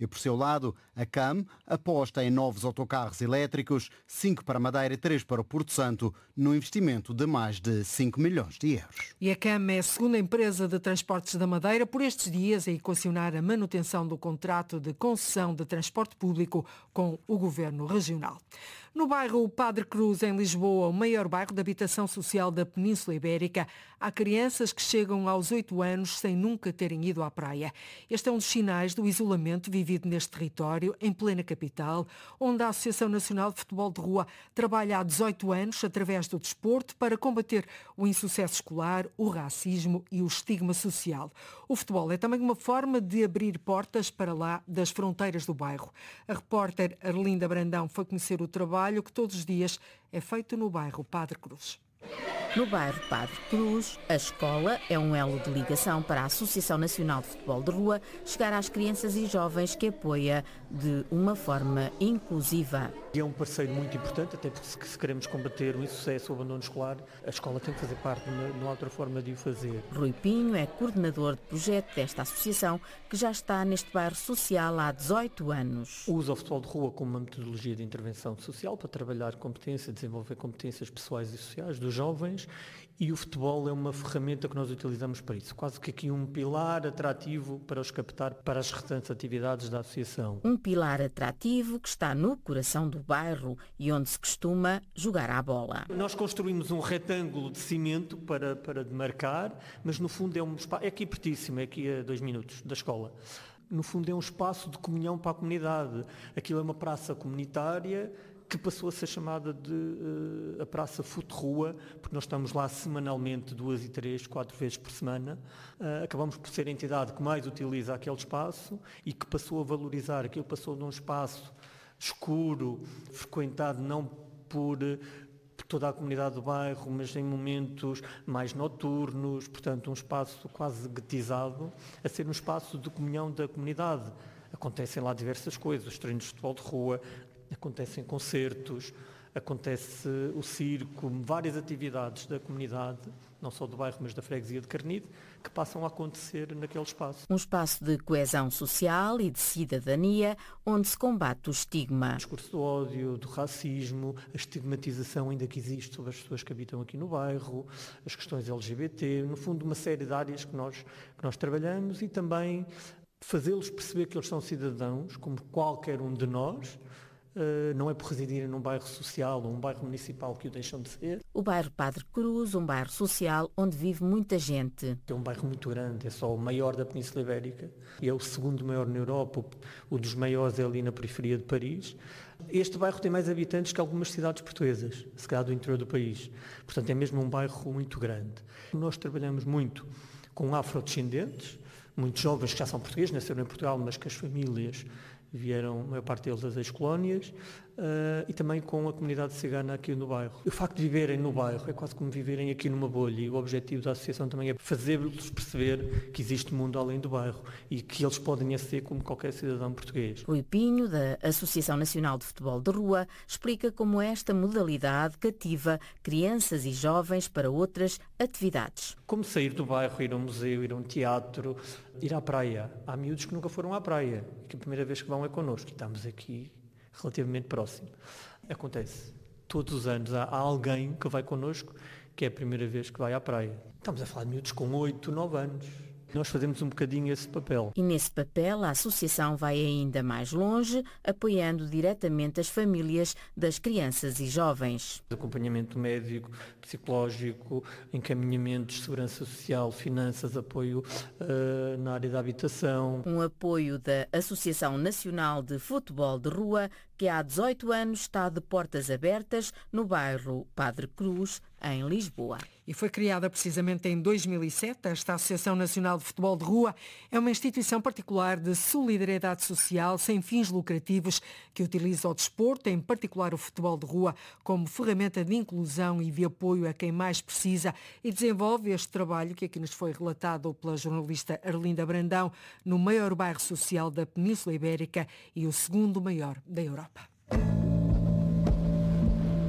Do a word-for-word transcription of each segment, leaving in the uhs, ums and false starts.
E, por seu lado, a C A M aposta em novos autocarros elétricos, cinco para Madeira e três para o Porto Santo, num investimento de mais de cinco milhões de euros. E a C A M é a segunda empresa de transportes da Madeira por estes dias a equacionar a manutenção do contrato de concessão de transporte público com o Governo Regional. No bairro Padre Cruz, em Lisboa, o maior bairro de habitação social da Península Ibérica, há crianças que chegam aos oito anos sem nunca terem ido à praia. Este é um dos sinais do isolamento vivido neste território, em plena capital, onde a Associação Nacional de Futebol de Rua trabalha há dezoito anos, através do desporto, para combater o insucesso escolar, o racismo e o estigma social. O futebol é também uma forma de abrir portas para lá das fronteiras do bairro. A repórter Arlinda Brandão foi conhecer o trabalho que todos os dias é feito no bairro Padre Cruz. No bairro Padre Cruz, a escola é um elo de ligação para a Associação Nacional de Futebol de Rua chegar às crianças e jovens que apoia de uma forma inclusiva. É um parceiro muito importante, até porque se queremos combater o insucesso, o abandono escolar, a escola tem que fazer parte, não há outra forma de o fazer. Rui Pinho é coordenador de projeto desta associação, que já está neste bairro social há dezoito anos. Usa o futebol de rua como uma metodologia de intervenção social para trabalhar competências, desenvolver competências pessoais e sociais dos jovens, e o futebol é uma ferramenta que nós utilizamos para isso, quase que aqui um pilar atrativo para os captar para as restantes atividades da associação. Um pilar atrativo que está no coração do bairro e onde se costuma jogar à bola. Nós construímos um retângulo de cimento para, para demarcar, mas no fundo é um espaço, é aqui pertíssimo, é aqui a dois minutos da escola. No fundo é um espaço de comunhão para a comunidade. Aquilo é uma praça comunitária que passou a ser chamada de uh, a Praça Fute-Rua, porque nós estamos lá semanalmente, duas e três, quatro vezes por semana. Uh, acabamos por ser a entidade que mais utiliza aquele espaço e que passou a valorizar. Aquilo passou de um espaço escuro, frequentado não por, por toda a comunidade do bairro, mas em momentos mais noturnos, portanto um espaço quase guetizado, a ser um espaço de comunhão da comunidade. Acontecem lá diversas coisas, os treinos de futebol de rua, acontecem concertos, acontece o circo, várias atividades da comunidade, não só do bairro, mas da freguesia de Carnide, que passam a acontecer naquele espaço. Um espaço de coesão social e de cidadania, onde se combate o estigma. O discurso do ódio, do racismo, a estigmatização ainda que existe sobre as pessoas que habitam aqui no bairro, as questões L G B T, no fundo uma série de áreas que nós, que nós trabalhamos, e também fazê-los perceber que eles são cidadãos, como qualquer um de nós. Uh, não é por residirem num bairro social ou um bairro municipal que o deixam de ser. O bairro Padre Cruz, um bairro social onde vive muita gente. É um bairro muito grande, é só o maior da Península Ibérica e é o segundo maior na Europa, o, o dos maiores é ali na periferia de Paris. Este bairro tem mais habitantes que algumas cidades portuguesas, se calhar do interior do país. Portanto, é mesmo um bairro muito grande. Nós trabalhamos muito com afrodescendentes, muitos jovens que já são portugueses, nasceram em Portugal, mas que as famílias vieram, a maior parte deles, das ex-colónias, uh, e também com a comunidade cigana aqui no bairro. O facto de viverem no bairro é quase como viverem aqui numa bolha, e o objetivo da associação também é fazer-lhes perceber que existe mundo além do bairro e que eles podem ser como qualquer cidadão português. Rui Pinho, da Associação Nacional de Futebol de Rua, explica como esta modalidade cativa crianças e jovens para outras atividades. Como sair do bairro, ir a um museu, ir a um teatro, ir à praia. Há miúdos que nunca foram à praia e que a primeira vez que vão é connosco, e estamos aqui relativamente próximo. Acontece, todos os anos há alguém que vai connosco que é a primeira vez que vai à praia. Estamos a falar de miúdos com oito, nove anos. Nós fazemos um bocadinho esse papel. E nesse papel a associação vai ainda mais longe, apoiando diretamente as famílias das crianças e jovens. Acompanhamento médico, psicológico, encaminhamentos, segurança social, finanças, apoio uh, na área da habitação. Um apoio da Associação Nacional de Futebol de Rua, que há dezoito anos está de portas abertas no bairro Padre Cruz, em Lisboa. E foi criada precisamente em dois mil e sete. Esta Associação Nacional de Futebol de Rua é uma instituição particular de solidariedade social sem fins lucrativos que utiliza o desporto, em particular o futebol de rua, como ferramenta de inclusão e de apoio a quem mais precisa, e desenvolve este trabalho que aqui nos foi relatado pela jornalista Arlinda Brandão no maior bairro social da Península Ibérica e o segundo maior da Europa.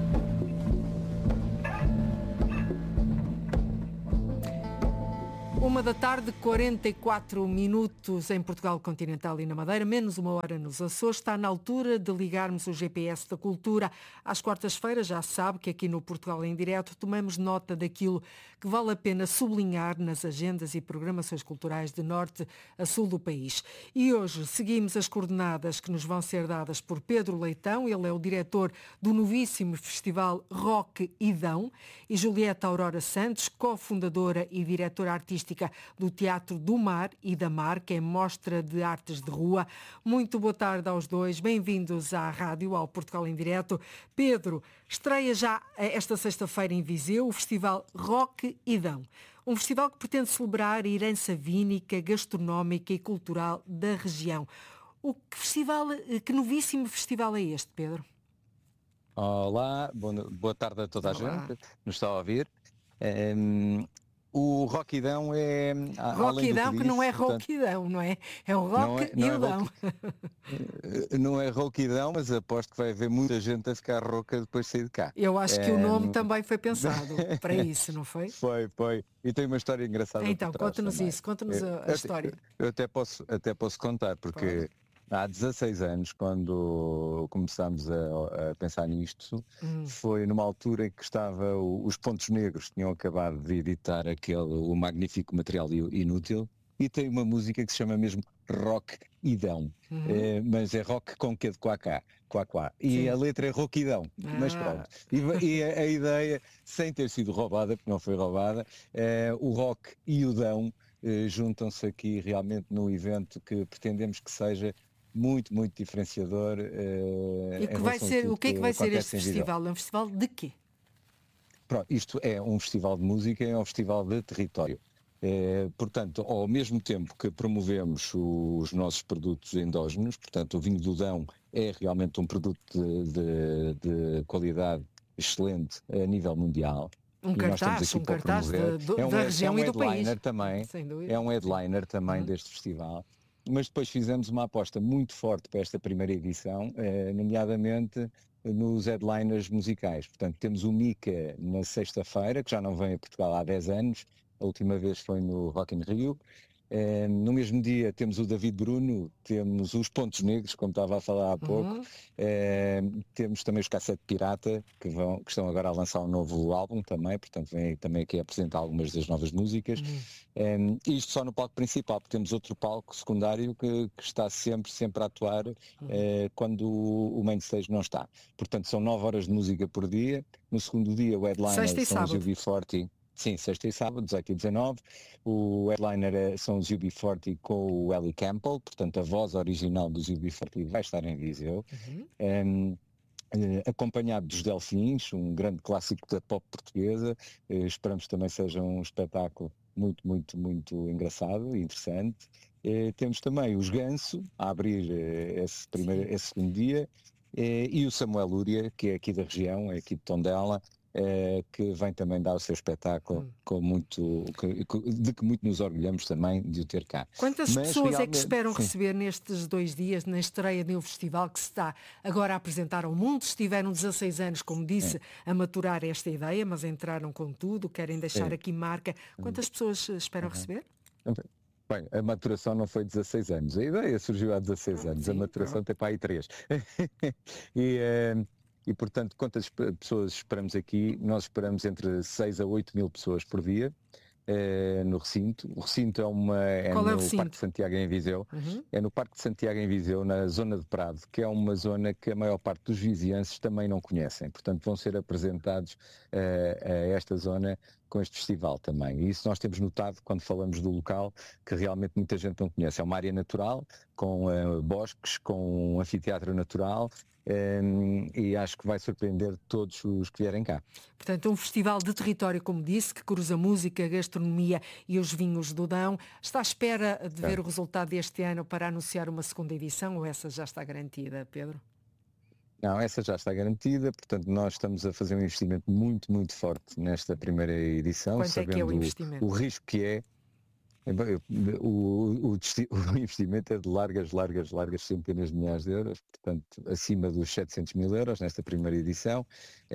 O Uma da tarde, quarenta e quatro minutos em Portugal continental e na Madeira, menos uma hora nos Açores. Está na altura de ligarmos o G P S da cultura. Às quartas-feiras já sabe que aqui no Portugal em Direto tomamos nota daquilo que vale a pena sublinhar nas agendas e programações culturais de norte a sul do país. E hoje seguimos as coordenadas que nos vão ser dadas por Pedro Leitão. Ele é o diretor do novíssimo Festival Rock Idão, e Julieta Aurora Santos, cofundadora e diretora artística do Teatro do Mar e da Mar, que é mostra de artes de rua. Muito boa tarde aos dois, bem-vindos à rádio, ao Portugal em Direto. Pedro, estreia já esta sexta-feira em Viseu o Festival Rock Idão, um festival que pretende celebrar a herança vínica, gastronómica e cultural da região. O que festival, que novíssimo festival é este, Pedro? Olá, boa tarde a toda a Olá. gente que nos está a ouvir. Um, o Rock Idão é... Rock Idão, que, que não é portanto, Rock Idão, não é? É o Rock Idão. É não é Rock Idão, mas aposto que vai haver muita gente a ficar rouca depois de sair de cá. Eu acho que um... o nome também foi pensado para isso, não foi? Foi, foi. E tem uma história engraçada. Então, conta-nos isso, conta-nos a, a eu, história. Eu até posso, até posso contar, porque... Pode. Há dezasseis anos, quando começámos a, a pensar nisto, hum. foi numa altura em que estava o, os Pontos Negros, tinham acabado de editar aquele, o magnífico Material Inútil, e tem uma música que se chama mesmo Rock Idão, uhum. é, mas é rock com que de quá-cá, quá-quá. E Sim. a letra é Rockidão, ah. mas pronto. E, e a, a ideia, sem ter sido roubada, porque não foi roubada, é, o rock e o dão é, juntam-se aqui realmente num evento que pretendemos que seja muito, muito diferenciador. Uh, e que vai ser, o que é que vai ser este festival? É um festival de quê? Pronto, isto é um festival de música, é um festival de território. É, portanto, ao mesmo tempo que promovemos os nossos produtos endógenos, portanto, o vinho do Dão é realmente um produto de, de, de qualidade excelente a nível mundial. Um cartaz, um cartaz de, de, é um, da região é um e do país. Também, é um headliner também uhum. deste festival. Mas depois fizemos uma aposta muito forte para esta primeira edição, eh, nomeadamente nos headliners musicais. Portanto, temos o Mika na sexta-feira, que já não vem a Portugal há dez anos, a última vez foi no Rock in Rio. Eh, no mesmo dia temos o David Bruno, temos os Pontos Negros, como estava a falar há pouco, uhum. eh, temos também os Cassete Pirata, que, vão, que estão agora a lançar um novo álbum também, portanto vem também aqui a apresentar algumas das novas músicas. Uhum. Eh, isto só no palco principal, porque temos outro palco secundário que, que está sempre, sempre a atuar uhum. eh, quando o, o main stage não está. Portanto, são nove horas de música por dia. No segundo dia, o headliner são os U B quarenta. Sim, sexta e sábado, dezoito e dezanove. O headliner é, são os U B quarenta com o Ellie Campbell, portanto a voz original dos U B quarenta vai estar em Viseu. Uhum. Um, eh, acompanhado dos Delfins, um grande clássico da pop portuguesa. Eh, esperamos também seja um espetáculo muito, muito, muito engraçado e interessante. Eh, temos também os Ganso, a abrir eh, esse, primeiro, esse segundo dia, eh, e o Samuel Lúria, que é aqui da região, é aqui de Tondela, É, que vem também dar o seu espetáculo hum. com muito, que, de que muito nos orgulhamos também de o ter cá. Quantas Mas, pessoas é que esperam sim. receber nestes dois dias, na estreia de um festival que se está agora a apresentar ao mundo? Estiveram dezasseis anos, como disse, é. a maturar esta ideia, mas entraram com tudo, querem deixar é. aqui marca. Quantas pessoas esperam uhum. receber? Bem, a maturação não foi dezasseis anos, a ideia surgiu há dezasseis anos, sim, a maturação não. tem para aí três. e... É... E, portanto, quantas pessoas esperamos aqui? Nós esperamos entre seis a oito mil pessoas por dia eh, no recinto. O recinto é, uma, é Qual no é o recinto? Parque de Santiago em Viseu. Uhum. É no Parque de Santiago em Viseu, na zona de Prado, que é uma zona que a maior parte dos vizienses também não conhecem. Portanto, vão ser apresentados eh, a esta zona com este festival também. E isso nós temos notado quando falamos do local, que realmente muita gente não conhece. É uma área natural, com uh, bosques, com um anfiteatro natural, Um, e acho que vai surpreender todos os que vierem cá. Portanto, um festival de território, como disse, que cruza música, gastronomia e os vinhos do Dão. Está à espera de é. ver o resultado deste ano para anunciar uma segunda edição, ou essa já está garantida, Pedro? Não, essa já está garantida, portanto nós estamos a fazer um investimento muito, muito forte nesta primeira edição. Quanto sabendo é que é o investimento? O, o risco que é. O, o, o investimento é de largas, largas, largas centenas de milhares de euros, portanto acima dos setecentos mil euros nesta primeira edição,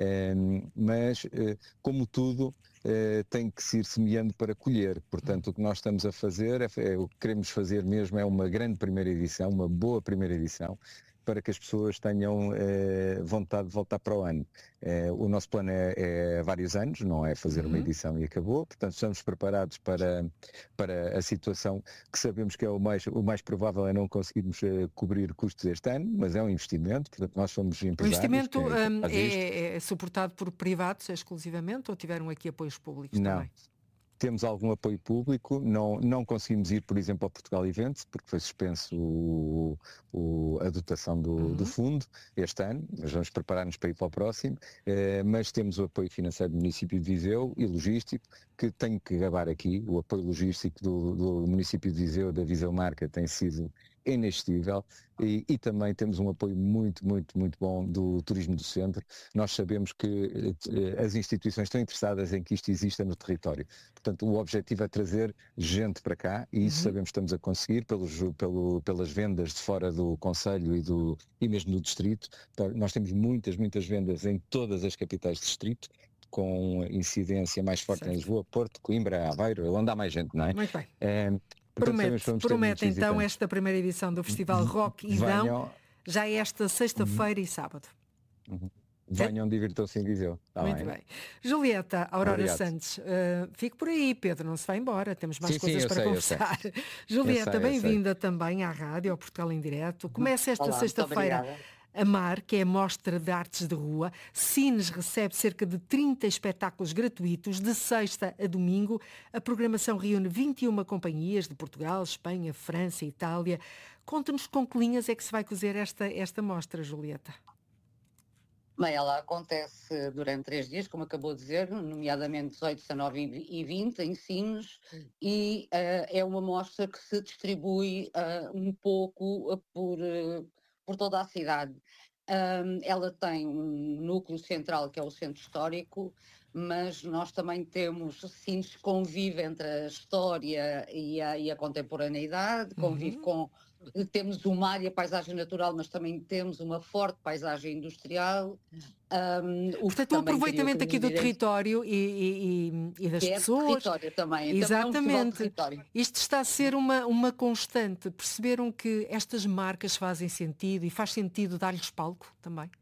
mas como tudo tem que se ir semeando para colher, portanto o que nós estamos a fazer, é, é, o que queremos fazer mesmo é uma grande primeira edição, uma boa primeira edição, para que as pessoas tenham eh, vontade de voltar para o ano. Eh, o nosso plano é, é vários anos, não é fazer uma edição e acabou, portanto estamos preparados para, para a situação que sabemos que é o mais, o mais provável é não conseguirmos eh, cobrir custos este ano, mas é um investimento, portanto nós somos empresários. O investimento um, é, é, é suportado por privados exclusivamente ou tiveram aqui apoios públicos não. também? Temos algum apoio público, não, não conseguimos ir, por exemplo, ao Portugal Events, porque foi suspenso o, o, a dotação do, uhum. do fundo este ano, mas vamos preparar-nos para ir para o próximo, eh, mas temos o apoio financeiro do município de Viseu e logístico, que tenho que gabar aqui, o apoio logístico do, do município de Viseu, da Viseu Marca, tem sido inexistível e, e também temos um apoio muito, muito, muito bom do Turismo do Centro. Nós sabemos que eh, as instituições estão interessadas em que isto exista no território. Portanto, o objetivo é trazer gente para cá e isso uhum. sabemos que estamos a conseguir pelos, pelo, pelas vendas de fora do concelho e, do, e mesmo do distrito. Então, nós temos muitas, muitas vendas em todas as capitais de distrito, com incidência mais forte certo. Em Lisboa, Porto, Coimbra, Aveiro, onde há mais gente, não é? Muito bem. É, Promete, promete então esta primeira edição do Festival Rock Idão, Venham... já é esta sexta-feira uhum. e sábado. Uhum. Venham, divirtam-se em Viseu. Tá Muito bem. bem. Julieta Aurora Obrigado. Santos, uh, fique por aí, Pedro, não se vai embora, temos mais sim, coisas sim, para sei, conversar. Julieta, bem-vinda também à rádio, ao Portugal em Direto. Começa esta Olá, sexta-feira a Mar, que é a Mostra de Artes de Rua. Sines recebe cerca de trinta espetáculos gratuitos, de sexta a domingo. A programação reúne vinte e uma companhias de Portugal, Espanha, França e Itália. Conta-nos com que linhas é que se vai cozer esta, esta mostra, Julieta. Bem, ela acontece durante três dias, como acabou de dizer, nomeadamente dezoito, dezanove e vinte, em Sines, e uh, é uma mostra que se distribui uh, um pouco uh, por... Uh, por toda a cidade. Um, ela tem um núcleo central que é o centro histórico, mas nós também temos, Sines convive entre a história e a, e a contemporaneidade, convive uhum. com, temos o mar e a paisagem natural, mas também temos uma forte paisagem industrial. Um, Portanto, o aproveitamento aqui do direito, território e, e, e das que pessoas. É território também. Exatamente. É um Isto está a ser uma, uma constante. Perceberam que estas marcas fazem sentido e faz sentido dar-lhes palco também?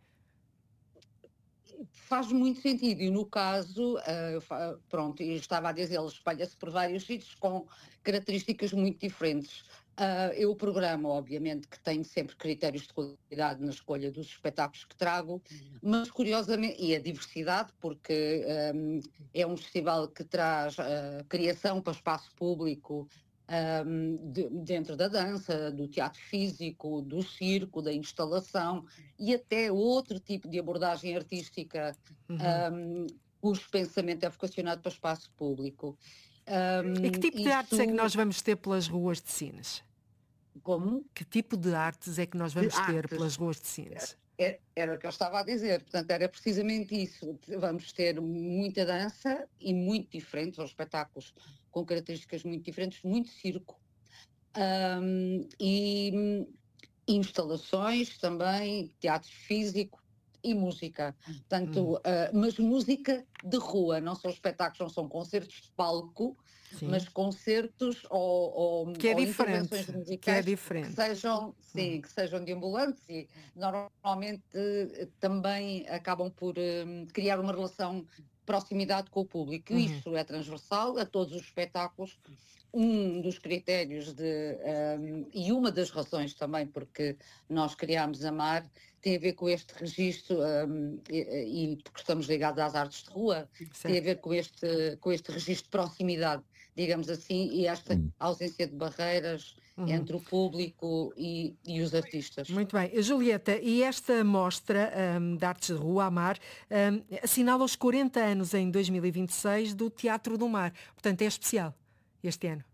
Faz muito sentido e no caso, uh, pronto, eu estava a dizer, ele espalha-se por vários sítios com características muito diferentes. Uh, eu programo, obviamente, que tenho sempre critérios de qualidade na escolha dos espetáculos que trago, mas curiosamente, e a diversidade, porque um, é um festival que traz uh, criação para espaço público, um, de, dentro da dança, do teatro físico, do circo, da instalação e até outro tipo de abordagem artística, uhum. um, cujo pensamento é vocacionado para espaço público. Um, e que tipo de isso... artes é que nós vamos ter pelas ruas de Sines? Como? Que tipo de artes é que nós vamos de ter artes. pelas ruas de Sines? Era, era o que eu estava a dizer, portanto era precisamente isso. Vamos ter muita dança e muito diferentes, são espetáculos com características muito diferentes, muito circo um, e instalações também, teatro físico e música. Portanto, hum. uh, mas música de rua, não são espetáculos, não são concertos de palco, sim. mas concertos ou, ou, que é ou intervenções musicais que, é diferente. que sejam, sim, hum. que sejam de ambulantes e normalmente uh, também acabam por uh, criar uma relação de proximidade com o público. Uhum. Isso é transversal a todos os espetáculos. Um dos critérios de, um, e uma das razões também porque nós criámos a Mar tem a ver com este registro um, e, e porque estamos ligados às artes de rua, certo. Tem a ver com este, com este registro de proximidade, digamos assim, e esta hum. ausência de barreiras uhum. entre o público e, e os artistas. Muito bem. Julieta, e esta mostra um, de artes de rua, a Mar, um, assinala os quarenta anos em dois mil e vinte e seis do Teatro do Mar, portanto é especial este ano.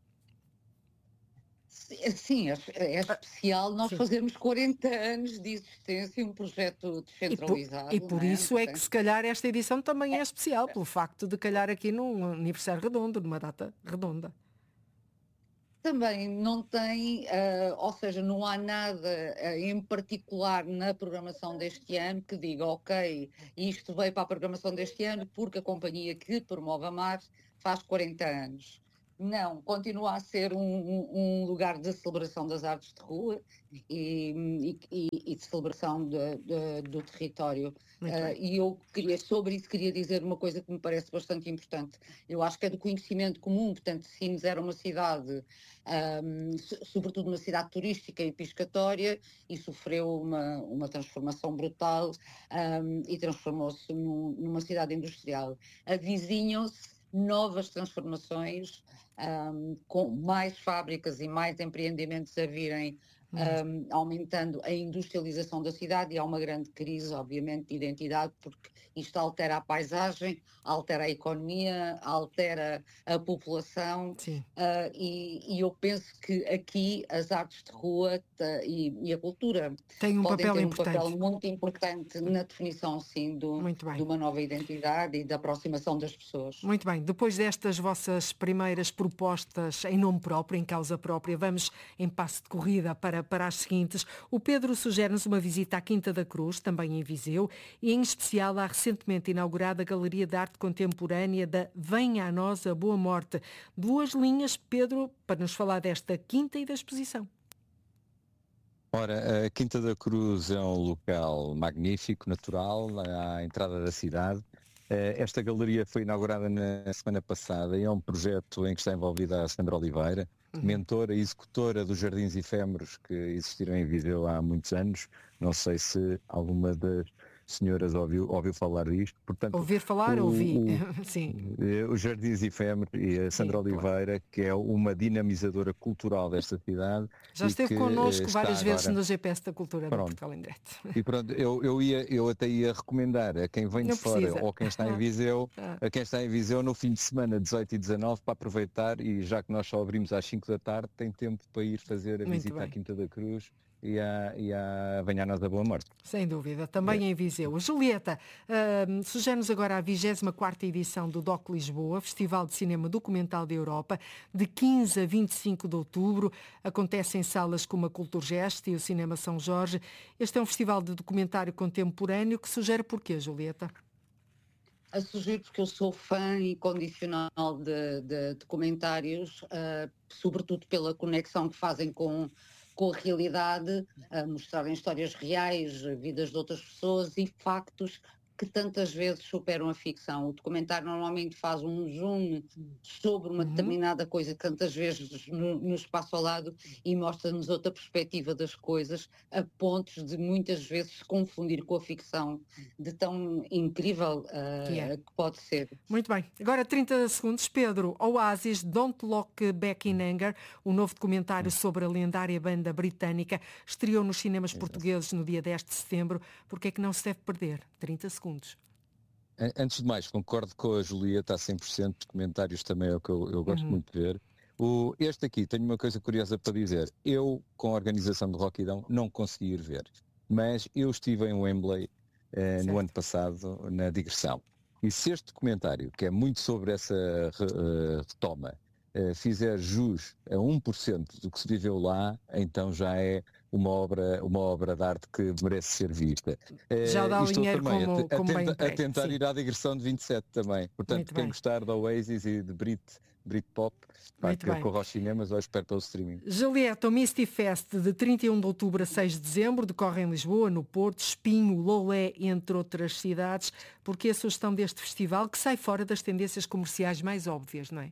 Sim, é, é especial nós Sim. fazermos quarenta anos de existência, um projeto descentralizado. E por, e por é? isso é que se calhar esta edição também é especial, pelo facto de calhar aqui num aniversário redondo, numa data redonda. Também não tem, uh, ou seja, não há nada uh, em particular na programação deste ano que diga, ok, isto veio para a programação deste ano porque a companhia que promove a Mar faz quarenta anos. Não, continua a ser um, um, um lugar de celebração das artes de rua e, e, e de celebração de, de, do território. Uh, e eu queria, sobre isso, queria dizer uma coisa que me parece bastante importante. Eu acho que é do conhecimento comum, portanto, Sines era uma cidade, um, sobretudo uma cidade turística e piscatória, e sofreu uma, uma transformação brutal um, e transformou-se num, numa cidade industrial. Avizinham-se novas transformações, um, com mais fábricas e mais empreendimentos a virem, um, aumentando a industrialização da cidade, e há uma grande crise, obviamente, de identidade, porque isto altera a paisagem, altera a economia, altera a população, uh, e, e eu penso que aqui as artes de rua e, e a cultura tem um podem papel ter importante. um papel muito importante na definição, sim, do, de uma nova identidade e da aproximação das pessoas. Muito bem, depois destas vossas primeiras propostas em nome próprio, em causa própria, vamos em passo de corrida para, para as seguintes. O Pedro sugere-nos uma visita à Quinta da Cruz, também em Viseu, e em especial à recentemente inaugurada Galeria de Arte Contemporânea da Venha a Nós a Boa Morte. Duas linhas, Pedro, para nos falar desta quinta e da exposição. Ora, a Quinta da Cruz é um local magnífico, natural, à entrada da cidade. Esta galeria foi inaugurada na semana passada e é um projeto em que está envolvida a Sandra Oliveira, uhum. mentora e executora dos Jardins Efêmeros que existiram em Viseu há muitos anos. Não sei se alguma das senhoras ouviu, ouviu falar disto. Portanto, Ouvir falar, o, ouvi. O, Sim. Os Jardins Efêmeros e a Sandra Sim, Oliveira, claro. que é uma dinamizadora cultural desta cidade. Já esteve connosco várias agora... vezes no G P S da Cultura pronto. do Portugal em Direto. E pronto, eu, eu, ia, eu até ia recomendar a quem vem Não de fora precisa. ou quem está em Viseu, a quem está em Viseu no fim de semana dezoito e dezanove para aproveitar, e já que nós só abrimos às cinco da tarde, tem tempo para ir fazer a Muito visita bem. à Quinta da Cruz e a, e a Venha a Nós a Boa Morte. Sem dúvida, também é. em Viseu. Julieta, uh, sugere-nos agora a vigésima quarta edição do D O C Lisboa, Festival de Cinema Documental da Europa, de quinze a vinte e cinco de outubro. Acontece em salas como a Culturgest e o Cinema São Jorge. Este é um festival de documentário contemporâneo que sugere porquê, Julieta? A sugerir porque eu sou fã incondicional de, de documentários, uh, sobretudo pela conexão que fazem com com a realidade, a mostrarem histórias reais, vidas de outras pessoas e factos que tantas vezes superam a ficção. O documentário normalmente faz um zoom sobre uma uhum. determinada coisa que tantas vezes no, nos passa ao lado e mostra-nos outra perspectiva das coisas, a pontos de muitas vezes se confundir com a ficção, de tão incrível uh, que, é. que pode ser. Muito bem. Agora trinta segundos. Pedro, Oasis, Don't Look Back in Anger, o novo documentário sobre a lendária banda britânica, estreou nos cinemas Exato. portugueses no dia dez de setembro. Porque é que não se deve perder? trinta segundos. Antes de mais, concordo com a Julieta a cem por cento, documentários também é o que eu, eu gosto uhum. muito de ver. O, este aqui, tenho uma coisa curiosa para dizer. Eu, com a organização do Roquidão, não consegui ir ver, mas eu estive em Wembley eh, no ano passado, na digressão. E se este documentário, que é muito sobre essa uh, retoma, uh, fizer jus a um por cento do que se viveu lá, então já é uma obra, uma obra de arte que merece ser vista. Já dá o dinheiro também como, a, como a, bem tenta, a tentar sim. ir à digressão de vinte e sete também. Portanto, muito quem bem. gostar da Oasis e de Brit, Britpop, para que corra aos cinemas ou espero pelo streaming. Julieta, o Misty Fest de trinta e um de outubro a seis de dezembro decorre em Lisboa, no Porto, Espinho, Lolé, entre outras cidades. Porque a sugestão deste festival que sai fora das tendências comerciais mais óbvias, não é?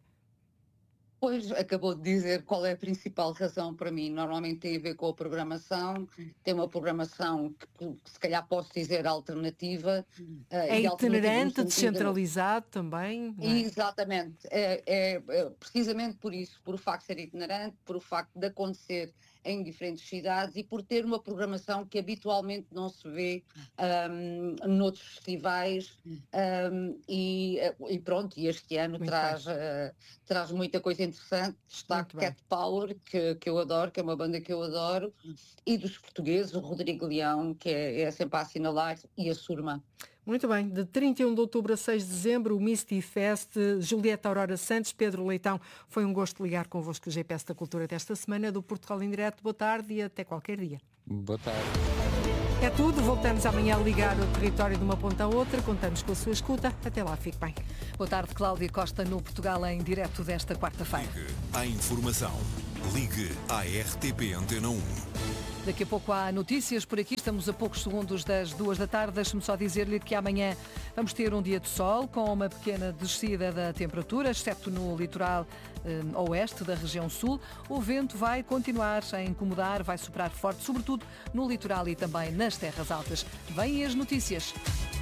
Pois, acabou de dizer qual é a principal razão para mim. Normalmente tem a ver com a programação, tem uma programação que, que se calhar posso dizer alternativa. É uh, itinerante, descentralizado também. É? Exatamente. É, é, é precisamente por isso, por o facto de ser itinerante, por o facto de acontecer em diferentes cidades e por ter uma programação que habitualmente não se vê um, noutros festivais um, e, e pronto, e este ano traz, uh, traz muita coisa interessante. Está Cat Power, que, que eu adoro, que é uma banda que eu adoro, e dos portugueses, o Rodrigo Leão, que é, é sempre a assinalar, e a Surma. Muito bem, de trinta e um de outubro a seis de dezembro, o Misty Fest. Julieta Aurora Santos, Pedro Leitão, foi um gosto ligar convosco o G P S da Cultura desta semana do Portugal em Direto. Boa tarde e até qualquer dia. Boa tarde. É tudo, voltamos amanhã a ligar o território de uma ponta a outra, contamos com a sua escuta. Até lá, fique bem. Boa tarde, Cláudia Costa, no Portugal em Direto desta quarta-feira. Ligue à informação. Ligue à R T P Antena um. Daqui a pouco há notícias por aqui, estamos a poucos segundos das duas da tarde. Deixe-me só dizer-lhe que amanhã vamos ter um dia de sol com uma pequena descida da temperatura, exceto no litoral eh, oeste da região sul. O vento vai continuar a incomodar, vai soprar forte, sobretudo no litoral e também nas terras altas. Vêm as notícias.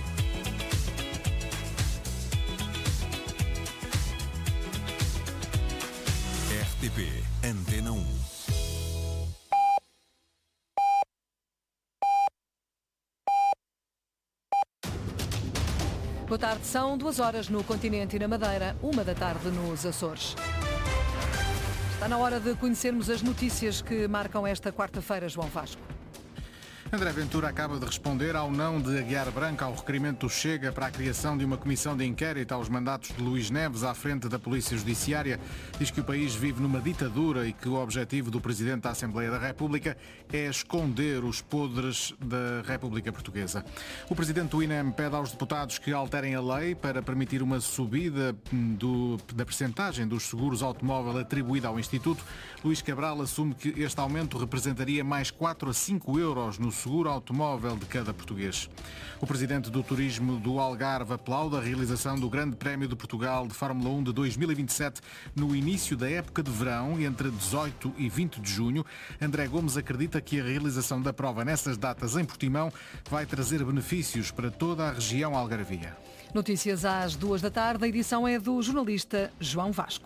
R T P Antena um. Boa tarde, são duas horas no continente e na Madeira, uma da tarde nos Açores. Está na hora de conhecermos as notícias que marcam esta quarta-feira, João Vasco. André Ventura acaba de responder ao não de Aguiar Branco ao requerimento do Chega para a criação de uma comissão de inquérito aos mandatos de Luís Neves à frente da Polícia Judiciária. Diz que o país vive numa ditadura e que o objetivo do Presidente da Assembleia da República é esconder os podres da República Portuguesa. O Presidente do I N E M pede aos deputados que alterem a lei para permitir uma subida do, da percentagem dos seguros automóvel atribuída ao Instituto. Luís Cabral assume que este aumento representaria mais quatro a cinco euros no seguro automóvel de cada português. O Presidente do Turismo do Algarve aplaude a realização do Grande Prémio de Portugal de Fórmula um de dois mil e vinte e sete no início da época de verão, entre dezoito e vinte de junho. André Gomes acredita que a realização da prova nessas datas em Portimão vai trazer benefícios para toda a região algarvia. Notícias às duas da tarde, a edição é do jornalista João Vasco.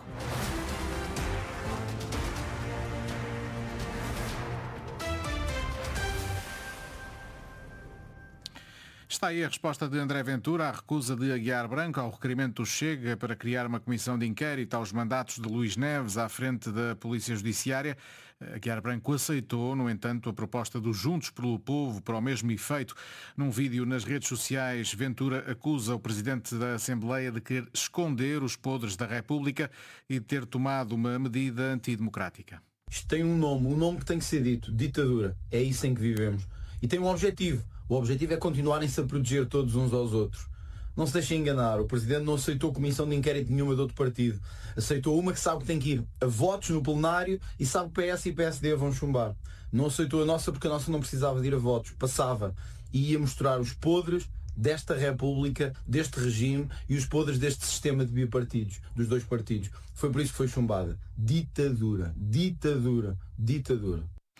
Está aí a resposta de André Ventura à recusa de Aguiar Branco ao requerimento do Chega para criar uma comissão de inquérito aos mandatos de Luís Neves à frente da Polícia Judiciária. Aguiar Branco aceitou, no entanto, a proposta dos Juntos pelo Povo para o mesmo efeito. Num vídeo nas redes sociais, Ventura acusa o Presidente da Assembleia de querer esconder os podres da República e de ter tomado uma medida antidemocrática. Isto tem um nome, um nome que tem que ser dito, ditadura. É isso em que vivemos. E tem um objetivo. O objetivo é continuarem-se a proteger todos uns aos outros. Não se deixem enganar, o Presidente não aceitou comissão de inquérito nenhuma de outro partido. Aceitou uma que sabe que tem que ir a votos no plenário e sabe que P S e P S D vão chumbar. Não aceitou a nossa porque a nossa não precisava de ir a votos. Passava e ia mostrar os podres desta República, deste regime e os podres deste sistema de bipartidos, dos dois partidos. Foi por isso que foi chumbada. Ditadura, ditadura, ditadura.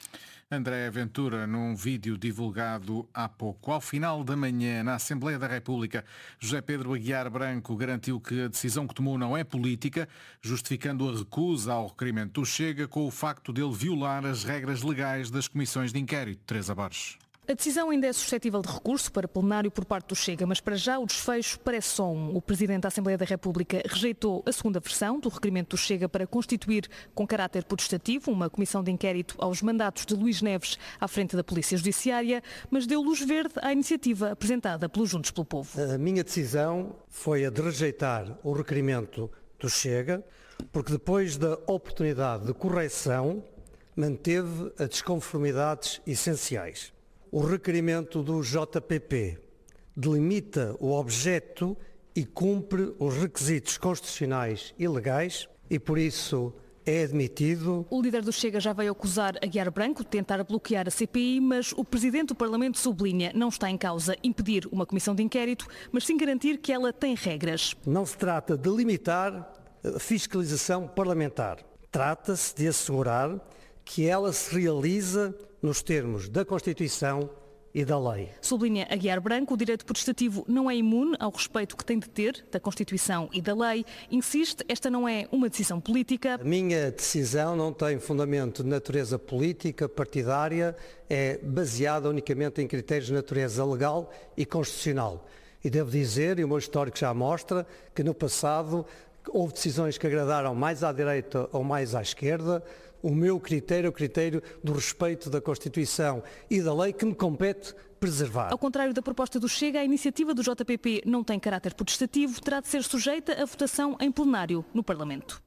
André Ventura, num vídeo divulgado há pouco. Ao final da manhã, na Assembleia da República, José Pedro Aguiar Branco garantiu que a decisão que tomou não é política, justificando a recusa ao requerimento do Chega com o facto dele violar as regras legais das comissões de inquérito. Teresa Borges. A decisão ainda é suscetível de recurso para plenário por parte do Chega, mas para já o desfecho parece só um. O Presidente da Assembleia da República rejeitou a segunda versão do requerimento do Chega para constituir, com caráter potestativo, uma comissão de inquérito aos mandatos de Luís Neves à frente da Polícia Judiciária, mas deu luz verde à iniciativa apresentada pelos Juntos pelo Povo. A minha decisão foi a de rejeitar o requerimento do Chega, porque depois da oportunidade de correção, manteve as desconformidades essenciais. O requerimento do J P P delimita o objeto e cumpre os requisitos constitucionais e legais e, por isso, é admitido. O líder do Chega já veio acusar Aguiar Branco de tentar bloquear a C P I, mas o Presidente do Parlamento sublinha não está em causa impedir uma comissão de inquérito, mas sim garantir que ela tem regras. Não se trata de limitar a fiscalização parlamentar. Trata-se de assegurar que ela se realiza nos termos da Constituição e da lei. Sublinha Aguiar Branco, o direito potestativo não é imune ao respeito que tem de ter da Constituição e da lei. Insiste, esta não é uma decisão política. A minha decisão não tem fundamento de natureza política, partidária, é baseada unicamente em critérios de natureza legal e constitucional. E devo dizer, e o meu histórico já mostra, que no passado houve decisões que agradaram mais à direita ou mais à esquerda, o meu critério, o critério do respeito da Constituição e da lei que me compete preservar. Ao contrário da proposta do Chega, a iniciativa do J P P não tem caráter protestativo, terá de ser sujeita a votação em plenário no Parlamento.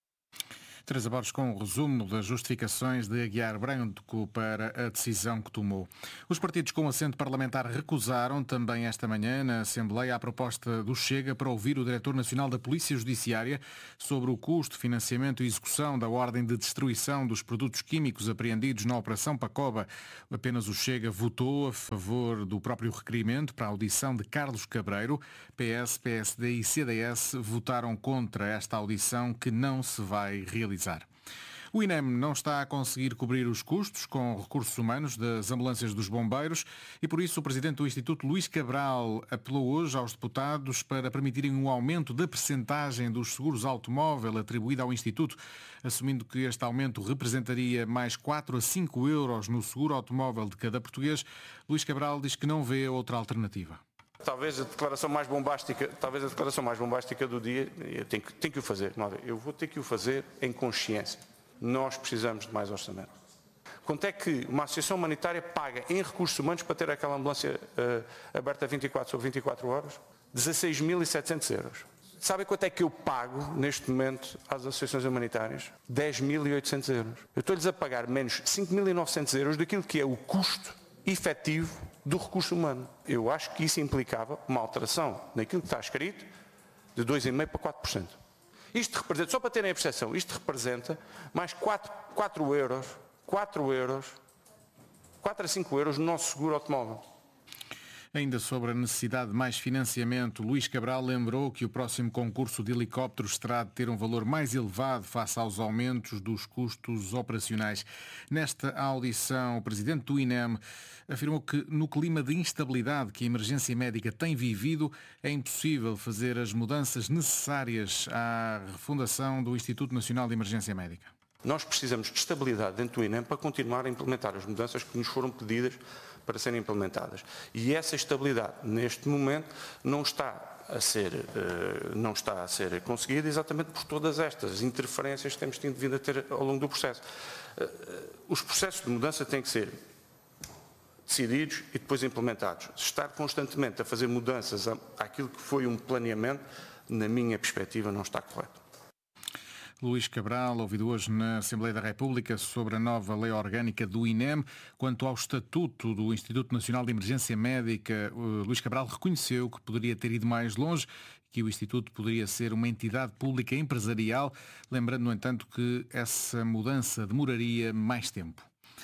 Teresa Borges com o resumo das justificações de Aguiar Branco para a decisão que tomou. Os partidos com assento parlamentar recusaram também esta manhã na Assembleia a proposta do Chega para ouvir o Diretor Nacional da Polícia Judiciária sobre o custo, financiamento e execução da ordem de destruição dos produtos químicos apreendidos na Operação Pacoba. Apenas o Chega votou a favor do próprio requerimento para a audição de Carlos Cabreiro. P S, P S D e C D S votaram contra esta audição que não se vai realizar. O I N E M não está a conseguir cobrir os custos com recursos humanos das ambulâncias dos bombeiros e por isso o Presidente do Instituto, Luís Cabral, apelou hoje aos deputados para permitirem um aumento da percentagem dos seguros automóvel atribuída ao Instituto, assumindo que este aumento representaria mais quatro a cinco euros no seguro automóvel de cada português. Luís Cabral diz que não vê outra alternativa. Talvez a declaração mais bombástica, talvez a declaração mais bombástica do dia, eu tenho que, tenho que o fazer. Não, eu vou ter que o fazer em consciência. Nós precisamos de mais orçamento. Quanto é que uma associação humanitária paga em recursos humanos para ter aquela ambulância uh, aberta vinte e quatro sobre vinte e quatro horas? dezasseis mil e setecentos euros. Sabem quanto é que eu pago neste momento às associações humanitárias? dez mil e oitocentos euros. Eu estou-lhes a pagar menos cinco mil e novecentos euros daquilo que é o custo efetivo do recurso humano. Eu acho que isso implicava uma alteração naquilo que está escrito de dois vírgula cinco por cento para quatro por cento. Isto representa, só para terem a percepção, isto representa mais quatro, quatro euros, quatro euros, quatro a cinco euros no nosso seguro automóvel. Ainda sobre a necessidade de mais financiamento, Luís Cabral lembrou que o próximo concurso de helicópteros terá de ter um valor mais elevado face aos aumentos dos custos operacionais. Nesta audição, o Presidente do I N E M afirmou que no clima de instabilidade que a emergência médica tem vivido, é impossível fazer as mudanças necessárias à refundação do Instituto Nacional de Emergência Médica. Nós precisamos de estabilidade dentro do I N E M para continuar a implementar as mudanças que nos foram pedidas para serem implementadas. E essa estabilidade, neste momento, não está a ser, não está a ser conseguida exatamente por todas estas interferências que temos vindo a ter ao longo do processo. Os processos de mudança têm que ser decididos e depois implementados. Estar constantemente a fazer mudanças àquilo que foi um planeamento, na minha perspectiva, não está correto. Luís Cabral, ouvido hoje na Assembleia da República sobre a nova lei orgânica do I N E M. Quanto ao estatuto do Instituto Nacional de Emergência Médica, Luís Cabral reconheceu que poderia ter ido mais longe, que o Instituto poderia ser uma entidade pública empresarial, lembrando, no entanto, que essa mudança demoraria mais tempo.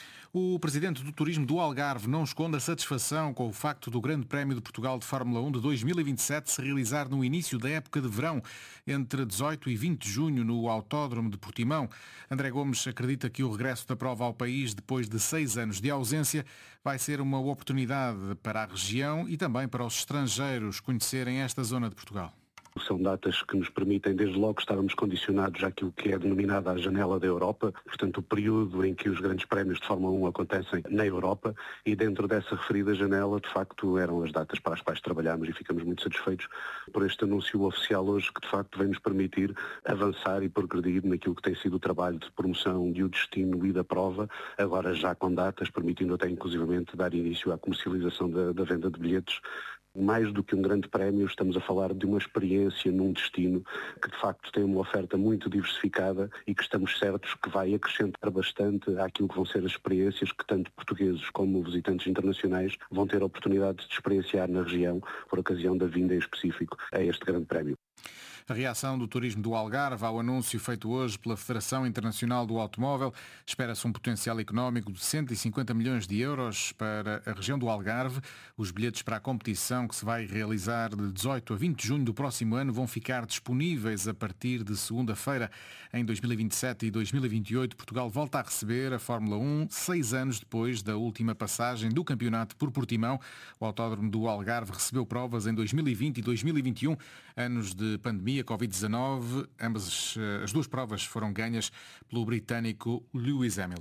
O Presidente do Turismo do Algarve não esconde a satisfação com o facto do Grande Prémio de Portugal de Fórmula um de dois mil e vinte e sete se realizar no início da época de verão, entre dezoito e vinte de junho, no Autódromo de Portimão. André Gomes acredita que o regresso da prova ao país, depois de seis anos de ausência, vai ser uma oportunidade para a região e também para os estrangeiros conhecerem esta zona de Portugal. São datas que nos permitem, desde logo, estarmos condicionados àquilo que é denominada a janela da Europa, portanto o período em que os grandes prémios de Fórmula um acontecem na Europa, e dentro dessa referida janela, de facto, eram as datas para as quais trabalhamos e ficamos muito satisfeitos por este anúncio oficial hoje, que de facto vem nos permitir avançar e progredir naquilo que tem sido o trabalho de promoção de o destino e da prova, agora já com datas, permitindo até inclusivamente dar início à comercialização da, da venda de bilhetes. Mais do que um grande prémio, estamos a falar de uma experiência num destino que de facto tem uma oferta muito diversificada e que estamos certos que vai acrescentar bastante àquilo que vão ser as experiências que tanto portugueses como visitantes internacionais vão ter a oportunidade de experienciar na região por ocasião da vinda em específico a este grande prémio. A reação do turismo do Algarve ao anúncio feito hoje pela Federação Internacional do Automóvel. Espera-se um potencial económico de cento e cinquenta milhões de euros para a região do Algarve. Os bilhetes para a competição, que se vai realizar de dezoito a vinte de junho do próximo ano, vão ficar disponíveis a partir de segunda-feira. Em dois mil e vinte e sete e dois mil e vinte e oito, Portugal volta a receber a Fórmula um, seis anos depois da última passagem do campeonato por Portimão. O Autódromo do Algarve recebeu provas em dois mil e vinte e dois mil e vinte e um, anos de pandemia covid dezanove, ambas as duas provas foram ganhas pelo britânico Lewis Hamilton.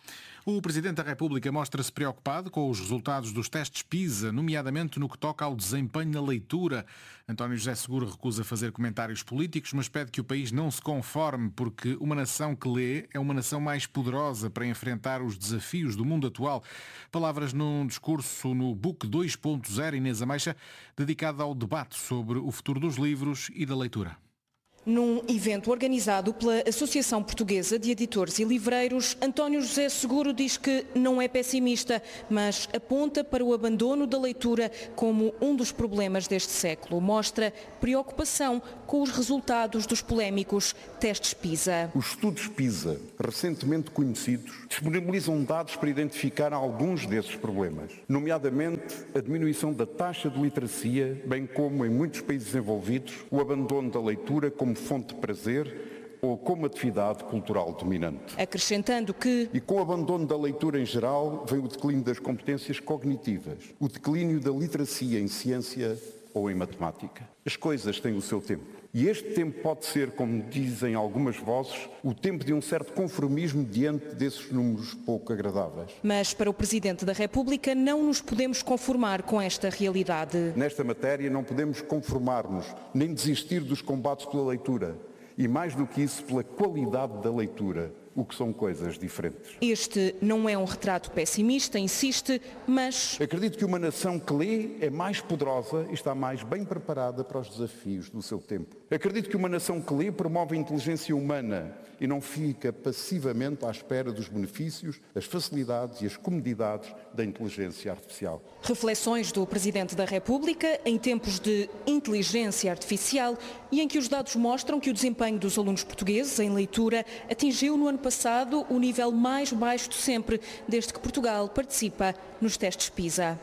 O Presidente da República mostra-se preocupado com os resultados dos testes PISA, nomeadamente no que toca ao desempenho na leitura. António José Seguro recusa fazer comentários políticos, mas pede que o país não se conforme, porque uma nação que lê é uma nação mais poderosa para enfrentar os desafios do mundo atual. Palavras num discurso no Book dois ponto zero, Inês Ameixa, dedicado ao debate sobre o futuro dos livros e da leitura. Num evento organizado pela Associação Portuguesa de Editores e Livreiros, António José Seguro diz que não é pessimista, mas aponta para o abandono da leitura como um dos problemas deste século. Mostra preocupação com os resultados dos polémicos testes PISA. Os estudos PISA, recentemente conhecidos, disponibilizam dados para identificar alguns desses problemas, nomeadamente a diminuição da taxa de literacia, bem como, em muitos países desenvolvidos, o abandono da leitura como fonte de prazer ou como atividade cultural dominante. Acrescentando que... E com o abandono da leitura em geral, vem o declínio das competências cognitivas, o declínio da literacia em ciência ou em matemática. As coisas têm o seu tempo. E este tempo pode ser, como dizem algumas vozes, o tempo de um certo conformismo diante desses números pouco agradáveis. Mas para o Presidente da República não nos podemos conformar com esta realidade. Nesta matéria não podemos conformar-nos, nem desistir dos combates pela leitura. E mais do que isso, pela qualidade da leitura, o que são coisas diferentes. Este não é um retrato pessimista, insiste, mas... Acredito que uma nação que lê é mais poderosa e está mais bem preparada para os desafios do seu tempo. Acredito que uma nação que lê promove a inteligência humana e não fica passivamente à espera dos benefícios, as facilidades e as comodidades da inteligência artificial. Reflexões do Presidente da República em tempos de inteligência artificial e em que os dados mostram que o desempenho dos alunos portugueses em leitura atingiu no ano passado o nível mais baixo de sempre, desde que Portugal participa nos testes PISA.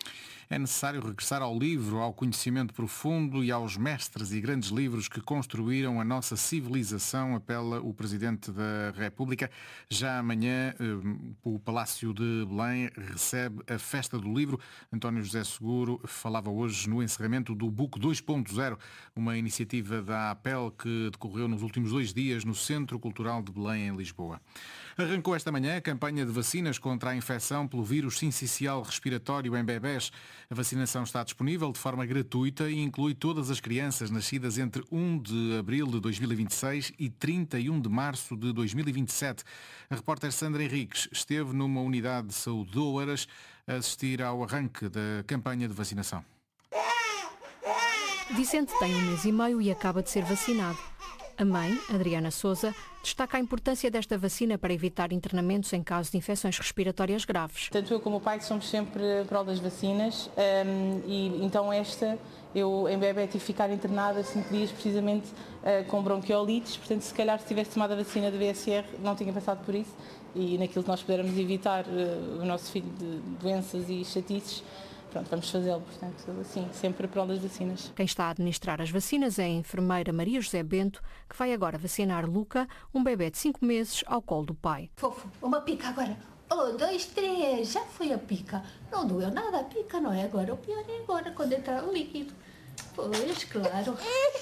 É necessário regressar ao livro, ao conhecimento profundo e aos mestres e grandes livros que construíram a nossa civilização, apela o Presidente da República. Já amanhã, o Palácio de Belém recebe a Festa do Livro. António José Seguro falava hoje no encerramento do Book dois ponto zero, uma iniciativa da APEL que decorreu nos últimos dois dias no Centro Cultural de Belém, em Lisboa. Arrancou esta manhã a campanha de vacinas contra a infecção pelo vírus sincicial respiratório em bebés. A vacinação está disponível de forma gratuita e inclui todas as crianças nascidas entre um de abril de dois mil e vinte e seis e trinta e um de março de dois mil e vinte e sete. A repórter Sandra Henriques esteve numa unidade de saúde de Oeiras a assistir ao arranque da campanha de vacinação. Vicente tem um mês e meio e acaba de ser vacinado. A mãe, Adriana Sousa, destaca a importância desta vacina para evitar internamentos em caso de infecções respiratórias graves. Tanto eu como o pai somos sempre pró das vacinas um, e então esta, eu em bebê tive que ficar internada cinco dias precisamente uh, com bronquiolites, portanto se calhar se tivesse tomado a vacina da V S R não tinha passado por isso e naquilo que nós pudermos evitar uh, o nosso filho de doenças e chatices, pronto, vamos fazê-lo, portanto, assim, sempre pró das vacinas. Quem está a administrar as vacinas é a enfermeira Maria José Bento, que vai agora vacinar Luca, um bebê de cinco meses, ao colo do pai. Fofo, uma pica agora. Um, dois, três, já foi a pica. Não doeu nada a pica, não é agora. O pior é agora, quando entrar o líquido. Pois, claro.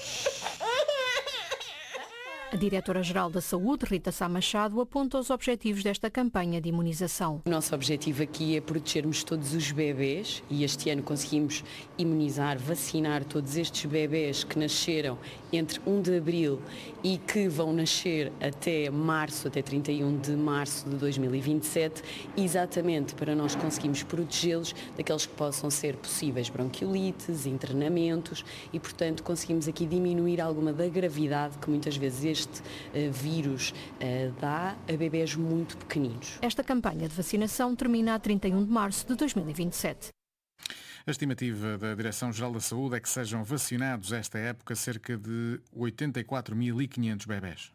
A Diretora-Geral da Saúde, Rita Sá Machado, aponta os objetivos desta campanha de imunização. O nosso objetivo aqui é protegermos todos os bebés e este ano conseguimos imunizar, vacinar todos estes bebés que nasceram entre um de abril e que vão nascer até março, até trinta e um de março de dois mil e vinte e sete, exatamente para nós conseguirmos protegê-los daqueles que possam ser possíveis bronquiolites, internamentos e, portanto, conseguimos aqui diminuir alguma da gravidade que muitas vezes este Este uh, vírus uh, dá a bebés muito pequeninos. Esta campanha de vacinação termina a trinta e um de março de dois mil e vinte e sete. A estimativa da Direção-Geral da Saúde é que sejam vacinados esta época cerca de oitenta e quatro mil e quinhentos bebés.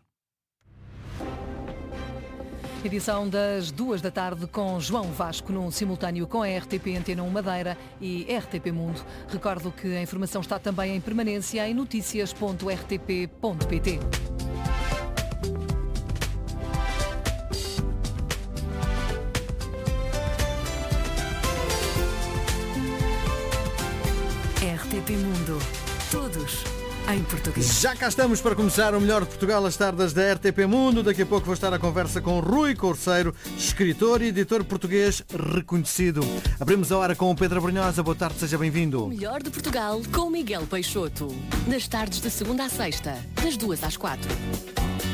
Edição das duas da tarde com João Vasco, num simultâneo com a R T P Antena um Madeira e R T P Mundo. Recordo que a informação está também em permanência em noticias ponto r t p ponto p t. R T P Mundo. Todos em português. Já cá estamos para começar o melhor de Portugal, as tardes da R T P Mundo. Daqui a pouco vou estar à conversa com Rui Corceiro, escritor e editor português reconhecido. Abrimos a hora com o Pedro Brunhosa. Boa tarde, seja bem-vindo. O melhor de Portugal com Miguel Peixoto. Nas tardes de segunda à sexta, das duas às quatro.